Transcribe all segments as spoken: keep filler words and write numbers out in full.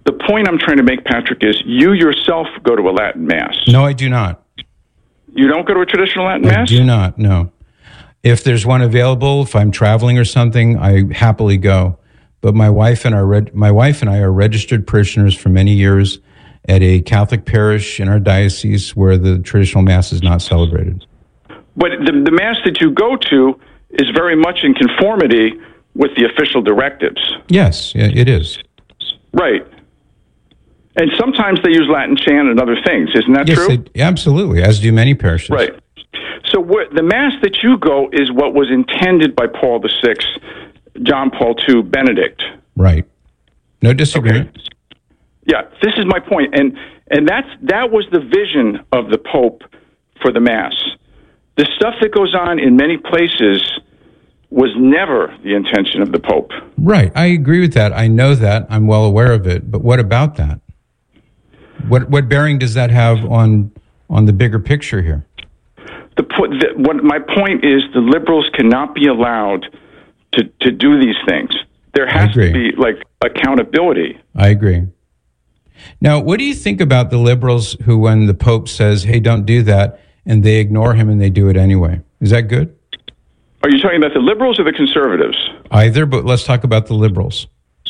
the point I'm trying to make, Patrick, is you yourself go to a Latin Mass. No, I do not. You don't go to a traditional Latin I Mass? do not, no. If there's one available, if I'm traveling or something, I happily go. But my wife and our reg- my wife and I are registered parishioners for many years at a Catholic parish in our diocese where the traditional Mass is not celebrated. But the, the Mass that you go to is very much in conformity with the official directives. Yes, it is. Right. And sometimes they use Latin chant and other things. Isn't that yes, true? They, absolutely, as do many parishes. Right. So wh- the Mass that you go is what was intended by Paul the Sixth, John Paul the Second, Benedict. Right. No disagreement. Okay. Yeah, this is my point. And and that's that was the vision of the Pope for the Mass. The stuff that goes on in many places was never the intention of the Pope. Right. I agree with that. I know that. I'm well aware of it. But what about that? What what bearing does that have on on the bigger picture here? The, the what my point is, the liberals cannot be allowed to, to do these things. There has to be like accountability. I agree. Now, what do you think about the liberals who, when the Pope says, "Hey, don't do that," and they ignore him and they do it anyway? Is that good? Are you talking about the liberals or the conservatives? Either, but let's talk about the liberals.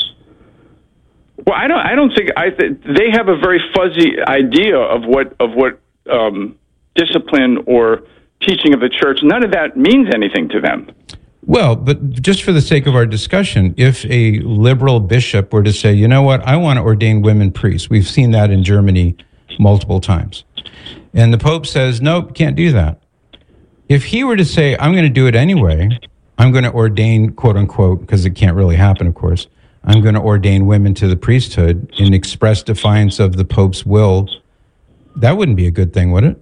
Well, I don't. I don't think I. Th- they have a very fuzzy idea of what of what um, discipline or teaching of the church. None of that means anything to them. Well, but just for the sake of our discussion, if a liberal bishop were to say, "You know what? I want to ordain women priests," we've seen that in Germany multiple times, and the Pope says, "Nope, can't do that." If he were to say, "I'm going to do it anyway," I'm going to ordain, quote unquote, because it can't really happen, of course, I'm going to ordain women to the priesthood in express defiance of the Pope's will, that wouldn't be a good thing, would it?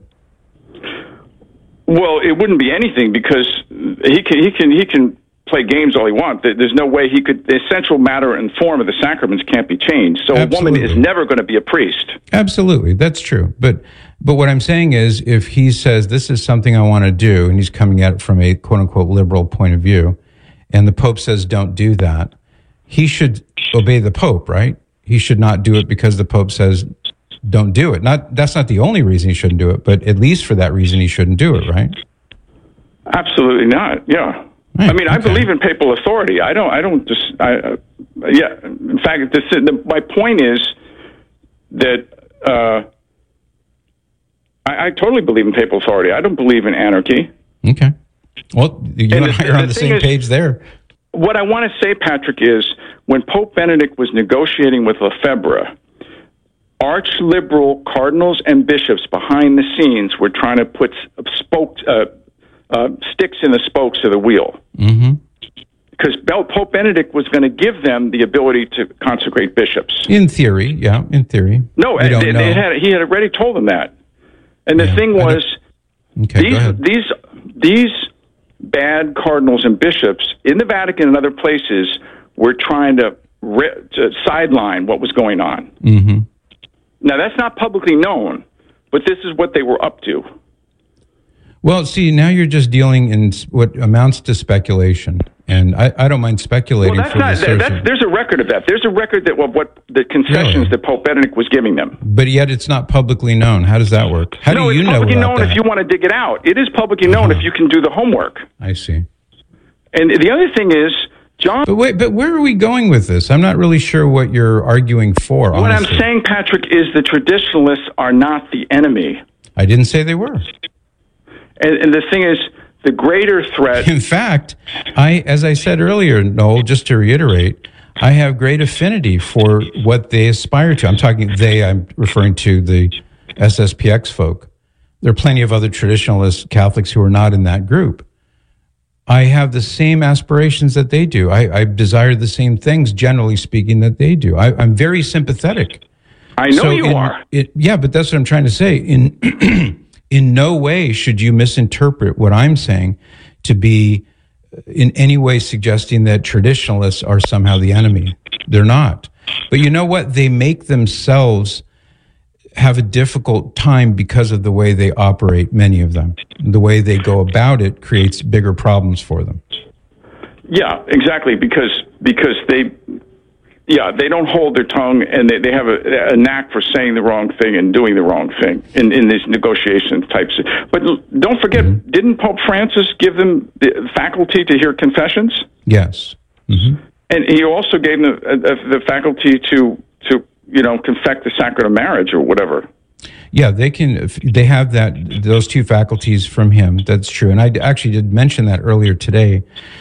Well, it wouldn't be anything because he can he can he can play games all he wants. There's no way he could. The essential matter and form of the sacraments can't be changed. So Absolutely. A woman is never going to be a priest. Absolutely, that's true. But but what I'm saying is, if he says this is something I want to do, and he's coming at it from a quote unquote liberal point of view, and the Pope says don't do that, he should obey the Pope, right? He should not do it because the Pope says don't do it. Not that's not the only reason he shouldn't do it, but at least for that reason he shouldn't do it, right? Absolutely not. Yeah. Right, I mean, okay. I believe in papal authority. I don't. I don't just. I, uh, yeah. In fact, this, the, my point is that uh, I, I totally believe in papal authority. I don't believe in anarchy. Okay. Well, you and, and I are on the, the same is, page there. What I want to say, Patrick, is when Pope Benedict was negotiating with Lefebvre, arch-liberal cardinals and bishops behind the scenes were trying to put spokes, uh, uh, sticks in the spokes of the wheel. Mm-hmm. Because Pope Benedict was going to give them the ability to consecrate bishops. In theory, yeah, in theory. No, they they, they had, he had already told them that. And the yeah, thing was, okay, these, these, these bad cardinals and bishops in the Vatican and other places were trying to, re- to sideline what was going on. Mm-hmm. Now, that's not publicly known, but this is what they were up to. Well, see, now you're just dealing in what amounts to speculation, and I, I don't mind speculating. Well, that's for not. the That's, there's a record of that. There's a record that of what the concessions really? that Pope Benedict was giving them. But yet, it's not publicly known. How does that work? How no, do you it's know publicly about known that? if you want to dig it out. It is publicly known uh-huh. if you can do the homework. I see. And the other thing is, John. But wait, but where are we going with this? I'm not really sure what you're arguing for. What honestly. I'm saying, Patrick, is the traditionalists are not the enemy. I didn't say they were. And, and the thing is, the greater threat. In fact, I, as I said earlier, Noel, just to reiterate, I have great affinity for what they aspire to. I'm talking they. I'm referring to the S S P X folk. There are plenty of other traditionalist Catholics who are not in that group. I have the same aspirations that they do. I, I desire the same things, generally speaking, that they do. I, I'm very sympathetic. I know so you in, are. It, yeah, but that's what I'm trying to say. In in no way should you misinterpret what I'm saying to be in any way suggesting that traditionalists are somehow the enemy. They're not. But you know what? They make themselves have a difficult time because of the way they operate, many of them. The way they go about it creates bigger problems for them. Yeah, exactly, because because they Yeah, they don't hold their tongue, and they, they have a, a knack for saying the wrong thing and doing the wrong thing in, in these negotiation types. But don't forget, mm-hmm. didn't Pope Francis give them the faculty to hear confessions? Yes. Mm-hmm. And he also gave them the, the faculty to, to, you know, confect the sacrament of marriage or whatever. Yeah, they can. They have that those two faculties from him. That's true. And I actually did mention that earlier today.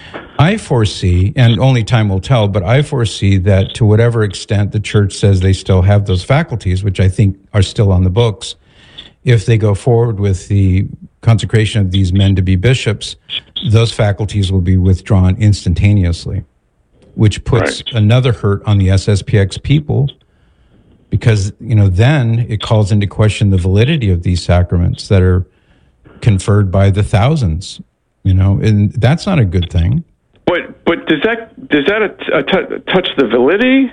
I foresee, and only time will tell, but I foresee that to whatever extent the church says they still have those faculties, which I think are still on the books, if they go forward with the consecration of these men to be bishops, those faculties will be withdrawn instantaneously, which puts right. another hurt on the S S P X people, because, you know, then it calls into question the validity of these sacraments that are conferred by the thousands, you know, and that's not a good thing. But but does that does that a, a t- touch the validity?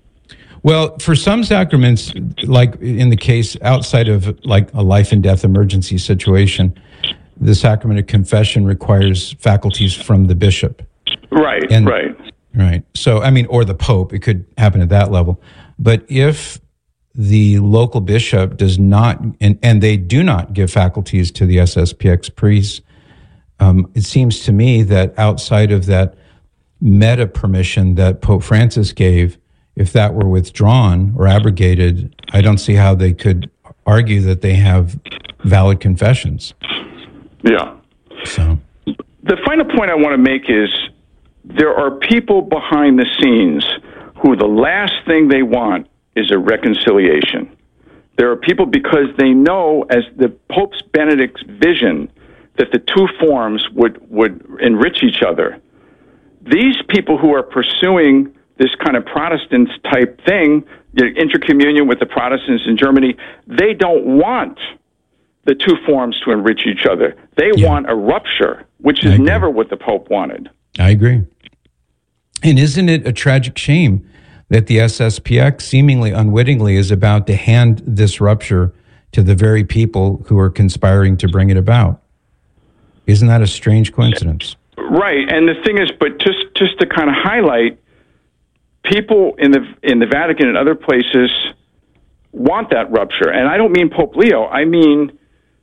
Well, for some sacraments, like in the case outside of like a life and death emergency situation, the sacrament of confession requires faculties from the bishop. Right, and, right. Right. So, I mean, or the Pope, it could happen at that level. But if the local bishop does not, and, and they do not give faculties to the S S P X priests, um, it seems to me that outside of that meta permission that Pope Francis gave, if that were withdrawn or abrogated, I don't see how they could argue that they have valid confessions. Yeah. So the final point I want to make is there are people behind the scenes who the last thing they want is a reconciliation. There are people, because they know, as the Pope Benedict's vision, that the two forms would, would enrich each other. These people who are pursuing this kind of Protestant type thing, you know, intercommunion with the Protestants in Germany, they don't want the two forms to enrich each other. They yeah. want a rupture, which is never what the Pope wanted. I agree. And isn't it a tragic shame that the S S P X seemingly unwittingly is about to hand this rupture to the very people who are conspiring to bring it about? Isn't that a strange coincidence? Right. And the thing is, but just, just to kind of highlight, people in the in the Vatican and other places want that rupture. And I don't mean Pope Leo. I mean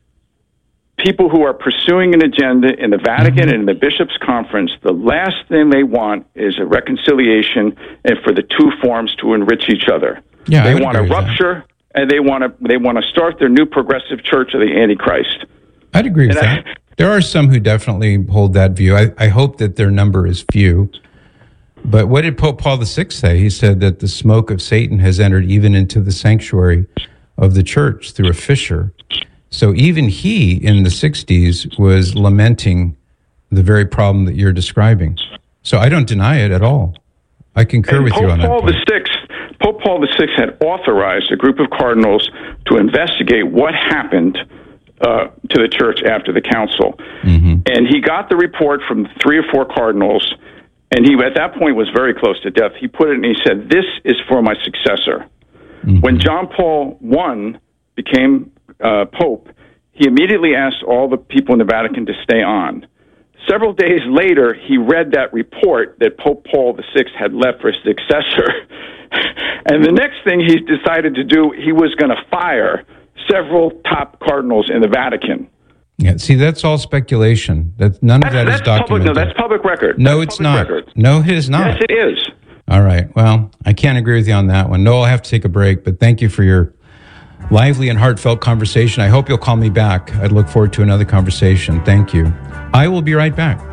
people who are pursuing an agenda in the Vatican mm-hmm. and in the Bishops' Conference. The last thing they want is a reconciliation and for the two forms to enrich each other. Yeah, they want a rupture, that. and they want to they want to start their new progressive church of the Antichrist. I'd agree with and that. I, there are some who definitely hold that view. I, I hope that their number is few. But what did Pope Paul the Sixth say? He said that the smoke of Satan has entered even into the sanctuary of the church through a fissure. So even he, in the sixties, was lamenting the very problem that you're describing. So I don't deny it at all. I concur and with Pope you on Paul that point. the Sixth, Pope Paul the Sixth had authorized a group of cardinals to investigate what happened uh, to the church after the council. Mm-hmm. And he got the report from three or four cardinals, and he, at that point, was very close to death. He put it and he said, "This is for my successor." Mm-hmm. When John Paul the First became uh, Pope, he immediately asked all the people in the Vatican to stay on. Several days later, he read that report that Pope Paul the Sixth had left for his successor. And the next thing he decided to do, he was going to fire several top cardinals in the Vatican. Yeah, see, that's all speculation. That none of that's, that that's is documented. Public, no, that's public record. No, that's it's not. Record. No, it is not. Yes, it is. All right. Well, I can't agree with you on that one. No, I'll have to take a break, but thank you for your lively and heartfelt conversation. I hope you'll call me back. I'd look forward to another conversation. Thank you. I will be right back.